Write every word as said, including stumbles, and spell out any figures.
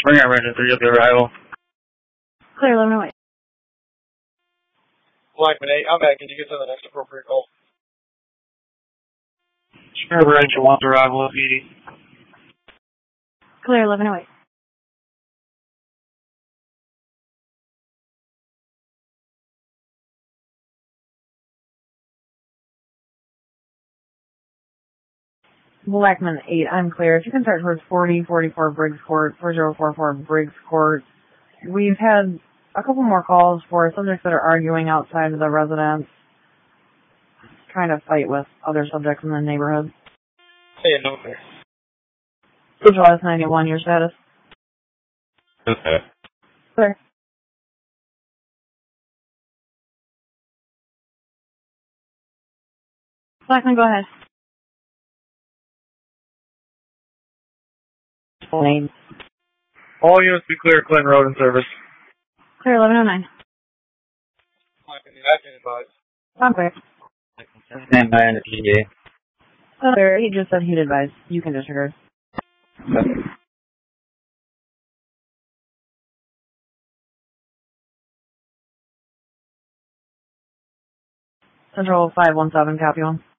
Springer, Ranger three, up the arrival. Clear, eleven oh eight. Blackman eight, I'm back. Can you get to the next appropriate call? Springer, Ranger one, arrival of Edie. Clear, eleven oh eight. Blackman eight, I'm clear. If you can start towards forty forty-four Briggs Court, four zero four four Briggs Court. We've had a couple more calls for subjects that are arguing outside of the residence, trying to fight with other subjects in the neighborhood. Hey, no fair. Central S ninety-one, your status? Okay. Clear. Blackman, go ahead. Name. All units be clear, Clinton Road in service. Clear, eleven oh nine. Blackman eight, I can advise. I'm clear. Stand by in the P D A. Clear, he just said he'd advise. You can disregard. Central five one seven, copy one.